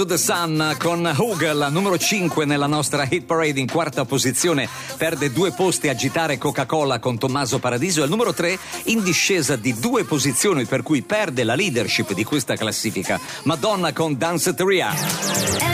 The Sun con Hugel, numero 5 nella nostra hit parade, in quarta posizione, perde 2 posti Agitare Coca-Cola con Tommaso Paradiso, e al numero 3 in discesa di 2 posizioni, per cui perde la leadership di questa classifica, Madonna con Danceteria.